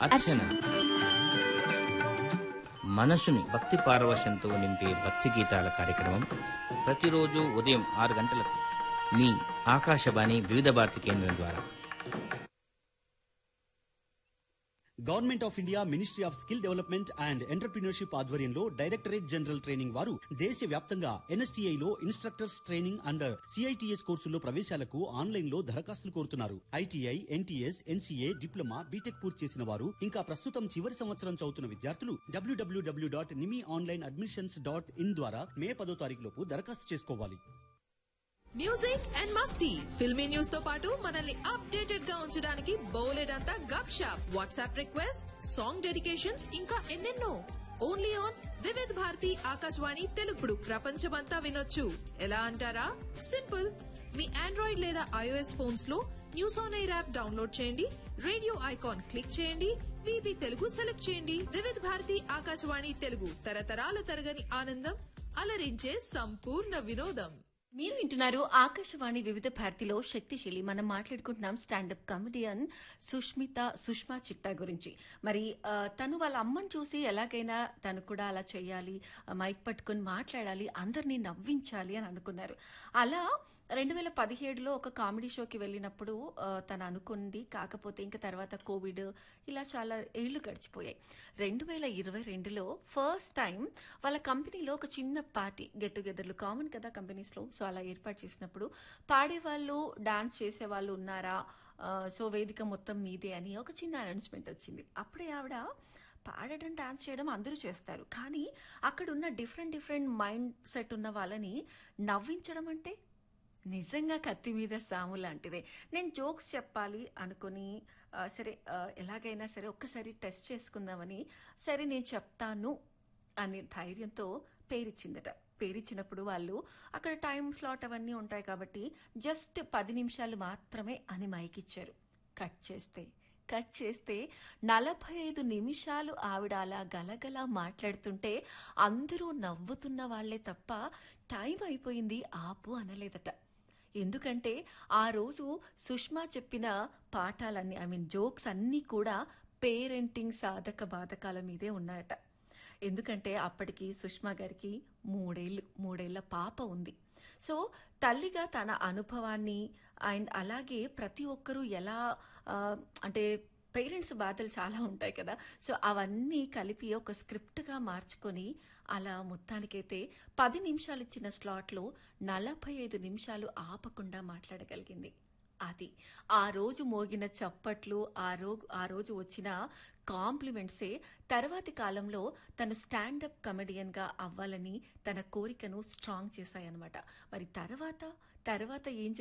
అర్చన మనసుని భక్తి పారవశ్యంతో నింపే భక్తి గీతాల కార్యక్రమం ప్రతిరోజు ఉదయం 6 గంటలకు మీ ఆకాశవాణి వివిధ భారతి కేంద్రం ద్వారా. Government of India ministry of skill development and entrepreneurship ఆధ్వర్యంలో డైరెక్టరేట్ జనరల్ ట్రైనింగ్ వారు దేశవ్యాప్తంగా ఎన్ఎస్టీఐలో ఇన్స్ట్రక్టర్స్ ట్రైనింగ్ అండ్ సిఐటిఎస్ కోర్సుల్లో ప్రవేశాలకు ఆన్లైన్లో దరఖాస్తులు కోరుతున్నారు. ITI, NTS, NCA, diploma, BTech పూర్తి చేసిన వారు ఇంకా ప్రస్తుతం చివరి సంవత్సరం చదువుతున్న విద్యార్థులు www.nimiOnlineAdmissions.in ద్వారా మే 10వ తారీఖు లోపు దరఖాస్తు చేసుకోవాలి. Music and Masti filmy news తో పాటు మనల్ని అప్డేటెడ్ గా ఉంచడానికి బోలెడంతా గప్ shop, WhatsApp request, song dedications ఇంకా ఎన్నెన్నో. ఓన్లీ ఆన్ వివిధ్ భారతి ఆకాశవాణి తెలుగుడు ప్రపంచమంతా వినొచ్చు. ఎలా అంటారా? సింపుల్. మీ ఆండ్రాయిడ్ లేదా ఐఓఎస్ ఫోన్స్ లో news on air app download చేయండి, రేడియో ఐకాన్ క్లిక్ చేయండి, వీబీ తెలుగు సెలెక్ట్ చేయండి. వివిధ్ భారతి ఆకాశవాణి తెలుగు తరతరాల తరగని ఆనందం, అలరించే సంపూర్ణ వినోదం. మీరు వింటున్నారు ఆకాశవాణి వివిధ భారతిలో శక్తిశీలి. మనం మాట్లాడుకుంటున్నాం స్టాండప్ కమెడియన్ సుష్మా చిట్టా గురించి. మరి తను వాళ్ళ అమ్మని చూసి ఎలాగైనా తను కూడా అలా చేయాలి, మైక్ పట్టుకుని మాట్లాడాలి, అందరినీ నవ్వించాలి అని అనుకున్నారు. అలా 2017లో ఒక కామెడీ షోకి వెళ్ళినప్పుడు తను అనుకుంది. కాకపోతే ఇంకా తర్వాత కోవిడ్ ఇలా చాలా ఏళ్లు గడిచిపోయాయి. 2022లో ఫస్ట్ టైం వాళ్ళ కంపెనీలో ఒక చిన్న పార్టీ, గెట్ టుగెదర్లు కామన్ కదా కంపెనీస్లో. సో అలా ఏర్పాటు చేసినప్పుడు పాడేవాళ్ళు, డాన్స్ చేసేవాళ్ళు ఉన్నారా, సో వేదిక మొత్తం మీదే అని ఒక చిన్న అనౌన్స్మెంట్ వచ్చింది. అప్పుడే ఆవిడ పాడడం, డాన్స్ చేయడం అందరూ చేస్తారు, కానీ అక్కడున్న డిఫరెంట్ మైండ్ సెట్ ఉన్న వాళ్ళని నవ్వించడం అంటే నిజంగా కత్తి మీద సాము లాంటిదే. నేను జోక్స్ చెప్పాలి అనుకుని సరే ఎలాగైనా సరే ఒక్కసారి టెస్ట్ చేసుకుందామని సరే నేను చెప్తాను అనే ధైర్యంతో పేరిచ్చిందట. పేరిచ్చినప్పుడు వాళ్ళు అక్కడ టైం స్లాట్ అవన్నీ ఉంటాయి కాబట్టి జస్ట్ 10 నిమిషాలు మాత్రమే అని మైక్ ఇచ్చారు. కట్ చేస్తే 45 నిమిషాలు ఆవిడ అలా గలగలా మాట్లాడుతుంటే అందరూ నవ్వుతున్న వాళ్లే తప్ప టైం అయిపోయింది ఆపు అనలేదట. ఎందుకంటే ఆ రోజు సుష్మా చెప్పిన పాఠాలన్నీ జోక్స్ అన్నీ కూడా పేరెంటింగ్ సాధక బాధకాల మీదే ఉన్నాయట. ఎందుకంటే అప్పటికి సుష్మా గారికి 3 ఏళ్ల పాప ఉంది. సో తల్లిగా తన అనుభవాన్ని అండ్ అలాగే ప్రతి ఒక్కరూ ఎలా అంటే పేరెంట్స్ బాధలు చాలా ఉంటాయి కదా, సో అవన్నీ కలిపి ఒక స్క్రిప్ట్గా మార్చుకొని అలా మొత్తానికైతే 10 నిమిషాలు ఇచ్చిన స్లాట్లో 45 నిమిషాలు ఆపకుండా మాట్లాడగలిగింది. అది ఆ రోజు మోగిన చప్పట్లు, ఆ రోజు వచ్చిన కాంప్లిమెంట్సే తర్వాతి కాలంలో తను స్టాండప్ కమెడియన్గా అవ్వాలని తన కోరికను స్ట్రాంగ్ చేశాయన్నమాట. మరి తర్వాత ఏం